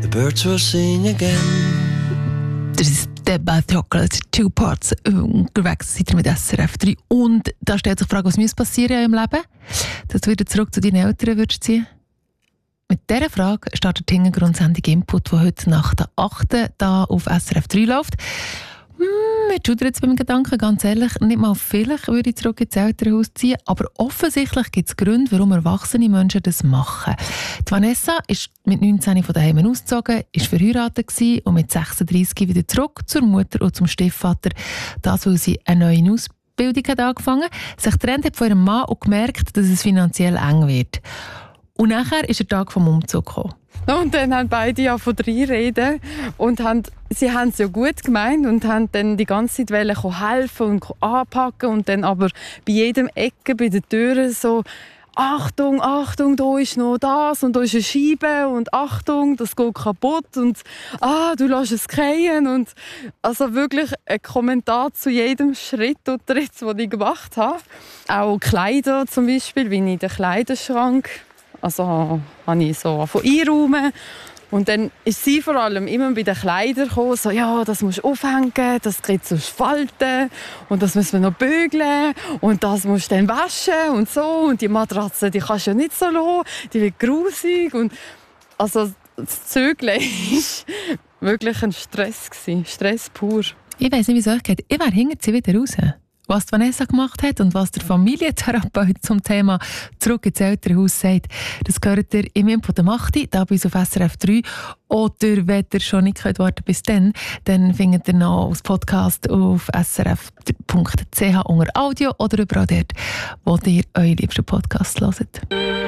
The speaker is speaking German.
birds will sing again. Das ist der Bad Chocolate, Two Parts, unterwegs seid ihr mit SRF 3. Und da stellt sich die Frage, was muss passieren im Leben, dass du wieder zurück zu deinen Eltern würdest ziehen? Mit dieser Frage startet die Hintergrundsendung Input, die heute nach der 8. da auf SRF 3 läuft. Ich schudere jetzt beim Gedanken, ganz ehrlich, nicht mal vielleicht würde ich zurück ins Elternhaus ziehen, aber offensichtlich gibt es Gründe, warum erwachsene Menschen das machen. Die Vanessa ist mit 19 von daheim ausgezogen, ist verheiratet gewesen und mit 36 wieder zurück zur Mutter und zum Stiefvater. Das, weil sie eine neue Ausbildung hat angefangen hat, sich getrennt hat von ihrem Mann und gemerkt, dass es finanziell eng wird. Und nachher ist der Tag vom Umzug gekommen. Und dann haben beide ja von 3 reden und sie haben es ja gut gemeint und haben dann die ganze Zeit helfen und anpacken und dann aber bei jedem Ecke, bei den Türen so «Achtung, Achtung, da ist noch das und da ist eine Scheibe und Achtung, das geht kaputt und du lässt es fallen» und also wirklich ein Kommentar zu jedem Schritt und Tritt, den ich gemacht habe. Auch Kleider zum Beispiel, wie in den Kleiderschrank. Also habe ich so einräumen. Und dann ist sie vor allem immer bei den Kleidern gekommen, so, ja, das musst du aufhängen, das kriegt so Falten und das müssen wir noch bügeln und das musst du dann waschen und so. Und die Matratze, die kannst du ja nicht so lassen, die wird grusig. Und also das Zügeln war wirklich ein Stress gewesen, Stress pur. Ich weiss nicht, wie es euch geht. Ich wäre hinter sie wieder raus. Was die Vanessa gemacht hat und was der Familientherapeut zum Thema «Zurück ins Elternhaus» sagt, das hört ihr im Input der Machti, da bei uns auf SRF 3. Oder wenn ihr schon nicht warten bis dann findet ihr noch als Podcast auf srf.ch unter Audio oder überall dort, wo ihr eure liebsten Podcasts hört.